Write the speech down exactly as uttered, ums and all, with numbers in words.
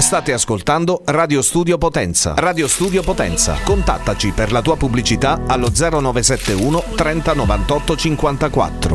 State ascoltando Radio Studio Potenza. Radio Studio Potenza. Contattaci per la tua pubblicità allo zero nove sette uno trenta novantotto cinquantaquattro.